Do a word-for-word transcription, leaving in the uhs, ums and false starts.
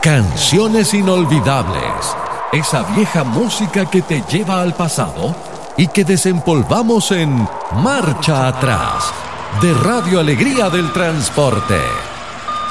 Canciones inolvidables. Esa vieja música que te lleva al pasado y que desempolvamos en Marcha Atrás, de Radio Alegría del Transporte.